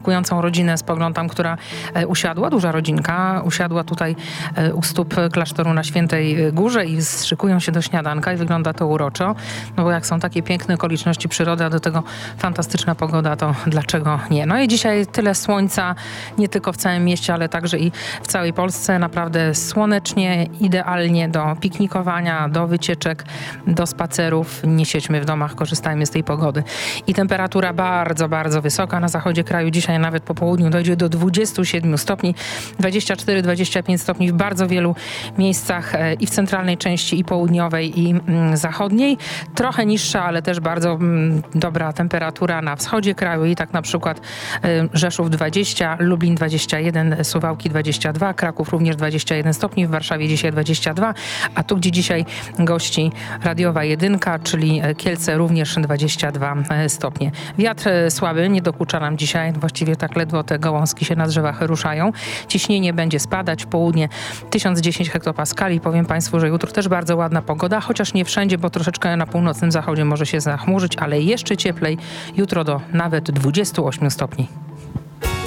oczekującą rodzinę, spoglądam, która usiadła, duża rodzinka, usiadła tutaj u stóp klasztoru na Świętej Górze i szykują się do śniadanka i wygląda to uroczo, no bo jak są takie piękne okoliczności przyrody, a do tego fantastyczna pogoda, to dlaczego nie? No i dzisiaj tyle słońca, nie tylko w całym mieście, ale także i w całej Polsce. Naprawdę słonecznie, idealnie do piknikowania, do wycieczek, do spacerów. Nie siedźmy w domach, korzystajmy z tej pogody. I temperatura bardzo, bardzo wysoka. Na zachodzie kraju dzisiaj nawet po południu dojdzie do 27 stopni, 24-25 stopni w bardzo wielu miejscach i w centralnej części, i południowej, i zachodniej. Trochę niższa, ale też bardzo dobra temperatura na wschodzie kraju i tak na przykład Rzeszów 20, Lublin 21, Suwałki 22, Kraków również 21 stopni, w Warszawie dzisiaj 22, a tu, gdzie dzisiaj gości radiowa jedynka, czyli Kielce, również 22 stopnie. Wiatr słaby, nie dokucza nam dzisiaj, właściwie tak ledwo te gałązki się na drzewach ruszają. Ciśnienie będzie spadać, w południe 1010 hektopaskali. Powiem Państwu, że jutro też bardzo ładna pogoda, chociaż nie wszędzie, bo troszeczkę na północnym zachodzie może się zachmurzyć, ale jeszcze cieplej, jutro do nawet 28 stopni.